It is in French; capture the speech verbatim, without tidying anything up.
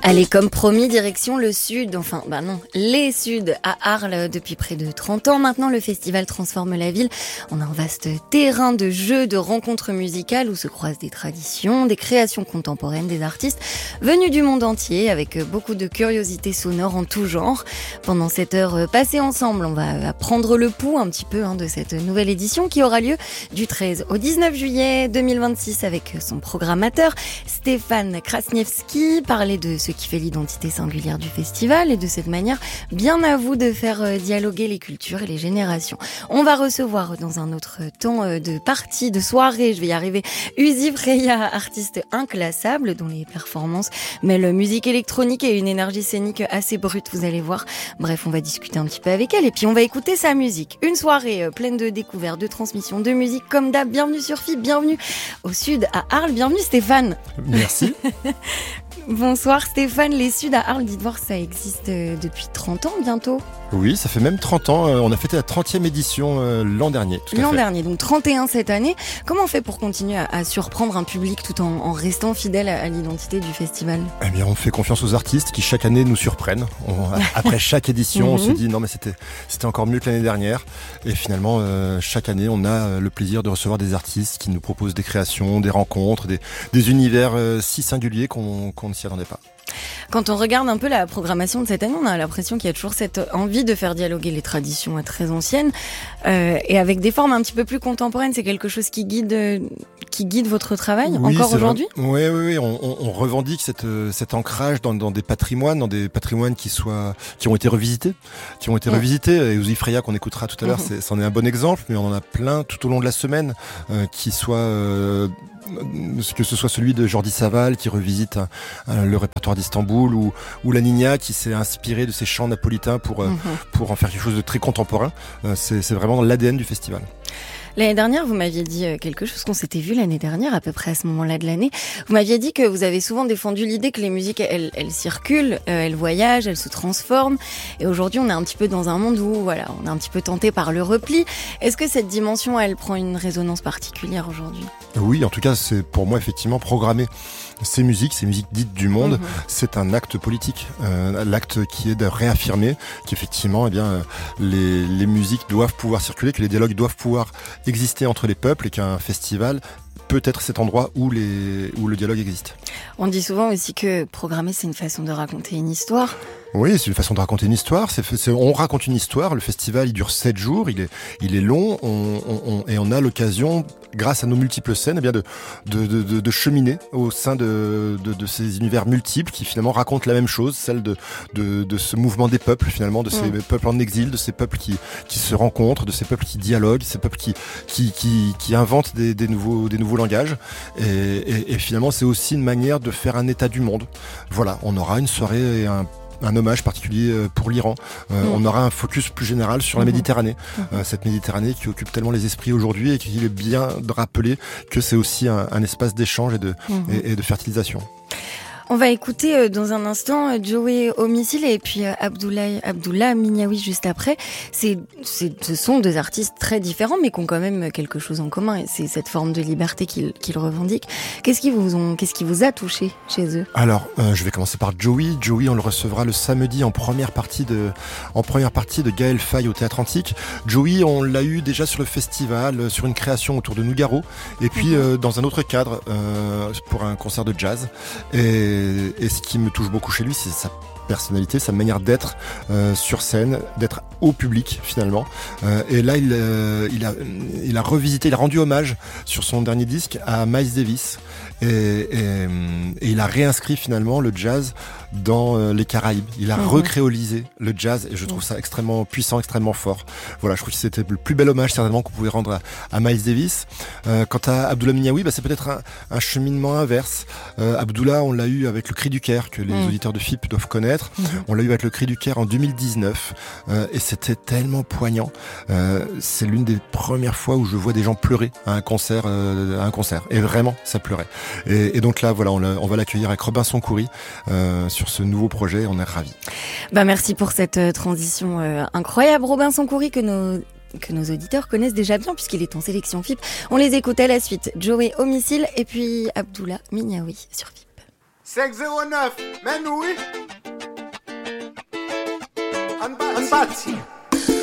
Allez, comme promis, direction le sud, enfin, bah non, les suds à Arles depuis près de trente ans. Maintenant, le festival transforme la ville en un vaste terrain de jeux, de rencontres musicales où se croisent des traditions, des créations contemporaines, des artistes venus du monde entier avec beaucoup de curiosités sonores en tout genre. Pendant cette heure passée ensemble, on va prendre le pouls un petit peu hein, de cette nouvelle édition qui aura lieu du treize au dix-neuf juillet deux mille vingt-six avec son programmateur Stéphane Krasniewski, parler de ce qui fait l'identité singulière du festival et de cette manière, bien à vous de faire dialoguer les cultures et les générations. On va recevoir dans un autre temps de partie, de soirée, je vais y arriver, Uzi Freya, artiste inclassable dont les performances mêlent musique électronique et une énergie scénique assez brute, vous allez voir. Bref, on va discuter un petit peu avec elle et puis on va écouter sa musique. Une soirée pleine de découvertes, de transmissions, de musique comme d'hab. Bienvenue sur F I B, bienvenue au sud à Arles, bienvenue Stéphane. Merci. Bonsoir Stéphane, les Suds à Arles, dites voir, ça existe depuis trente ans bientôt. Oui, ça fait même trente ans, on a fêté la trentième édition euh, l'an dernier. Tout l'an à fait. dernier, donc trente et un cette année. Comment on fait pour continuer à, à surprendre un public tout en, en restant fidèle à, à l'identité du festival ? Eh bien, on fait confiance aux artistes qui chaque année nous surprennent. On, après chaque édition, on se dit non mais c'était, c'était encore mieux que l'année dernière. Et finalement, euh, chaque année, on a le plaisir de recevoir des artistes qui nous proposent des créations, des rencontres, des, des univers euh, si singuliers qu'on, qu'on ne s'y attendait pas. Quand on regarde un peu la programmation de cette année, on a l'impression qu'il y a toujours cette envie de faire dialoguer les traditions très anciennes euh, et avec des formes un petit peu plus contemporaines. C'est quelque chose qui guide, euh, qui guide votre travail oui, encore aujourd'hui ? Oui, oui, oui. On, on, on revendique cette, cet ancrage dans, dans des patrimoines, dans des patrimoines qui soient, qui ont été revisités, qui ont été mmh. revisités. Et Uzi Freya qu'on écoutera tout à l'heure, mmh. c'est, c'en est un bon exemple, mais on en a plein tout au long de la semaine euh, qui soient euh, que ce soit celui de Jordi Savall qui revisite un, un, le répertoire d'Istanbul ou, ou La Niña qui s'est inspiré de ces chants napolitains pour, mmh. pour en faire quelque chose de très contemporain. C'est, c'est vraiment dans l'A D N du festival. L'année dernière, vous m'aviez dit quelque chose qu'on s'était vu l'année dernière, à peu près à ce moment-là de l'année. Vous m'aviez dit que vous avez souvent défendu l'idée que les musiques, elles, elles circulent, elles voyagent, elles se transforment. Et aujourd'hui, on est un petit peu dans un monde où, voilà, on est un petit peu tenté par le repli. Est-ce que cette dimension, elle prend une résonance particulière aujourd'hui ? Oui, en tout cas, c'est pour moi effectivement programmer ces musiques, ces musiques dites du monde, mmh. c'est un acte politique, euh, l'acte qui est de réaffirmer qu'effectivement, eh bien, les, les musiques doivent pouvoir circuler, que les dialogues doivent pouvoir exister entre les peuples et qu'un festival peut être cet endroit où, les, où le dialogue existe. On dit souvent aussi que programmer, c'est une façon de raconter une histoire. Oui, c'est une façon de raconter une histoire. C'est, c'est, on raconte une histoire. Le festival, il dure sept jours. Il est, il est long. On, on, et on a l'occasion, grâce à nos multiples scènes, eh bien de, de, de, de cheminer au sein de, de, de ces univers multiples qui finalement racontent la même chose, celle de, de, de ce mouvement des peuples, finalement, de ces mmh. peuples en exil, de ces peuples qui, qui se rencontrent, de ces peuples qui dialoguent, ces peuples qui, qui, qui, qui inventent des, des nouveaux, des nouveaux langages. Et, et, et finalement, c'est aussi une manière de faire un état du monde. Voilà, on aura une soirée et un un hommage particulier pour l'Iran. Euh, mmh. On aura un focus plus général sur la Méditerranée. Mmh. Euh, cette Méditerranée qui occupe tellement les esprits aujourd'hui et qu'il est bien de rappeler que c'est aussi un, un espace d'échange et de, mmh. et, et de fertilisation. On va écouter dans un instant Joey Homicile et puis Abdoulaye, Abdullah Minyawi juste après. C'est, c'est, ce sont deux artistes très différents mais qui ont quand même quelque chose en commun. Et c'est cette forme de liberté qu'ils, qu'ils revendiquent. Qu'est-ce qui vous ont, qu'est-ce qui vous a touché chez eux ? Alors, euh, je vais commencer par Joey. Joey, on le recevra le samedi en première partie de, en première partie de Gaël Faye au Théâtre Antique. Joey, on l'a eu déjà sur le festival, sur une création autour de Nougaro et puis mm-hmm. euh, dans un autre cadre euh, pour un concert de jazz. Et Et, et ce qui me touche beaucoup chez lui, c'est sa personnalité, sa manière d'être euh, sur scène, d'être au public finalement. Euh, et là, il, euh, il, a, il a revisité, il a rendu hommage sur son dernier disque à Miles Davis. Et, et, et il a réinscrit finalement le jazz dans euh, les Caraïbes. Il a mmh. recréolisé le jazz et je trouve ça extrêmement puissant, extrêmement fort. Voilà, je trouve que c'était le plus bel hommage certainement qu'on pouvait rendre à, à Miles Davis. Euh, quant à Abdullah Minyawi, bah, c'est peut-être un, un cheminement inverse. Euh, Abdullah, on l'a eu avec le Cri du Caire que les mmh. auditeurs de F I P doivent connaître. Mmh. On l'a eu avec le Cri du Caire en deux mille dix-neuf euh, et c'était tellement poignant. Euh, c'est l'une des premières fois où je vois des gens pleurer à un concert, euh, à un concert. Et vraiment, ça pleurait. Et, et donc là, voilà, on, on va l'accueillir avec Robinson Khoury euh, sur ce nouveau projet. On est ravis. Bah merci pour cette euh, transition euh, incroyable, Robinson Khoury, que nos que nos auditeurs connaissent déjà bien puisqu'il est en sélection F I P. On les écoute à la suite. Joey Homicile et puis Abdullah Minyawi sur F I P. cinq zéro neuf, mais nous, oui. On bat.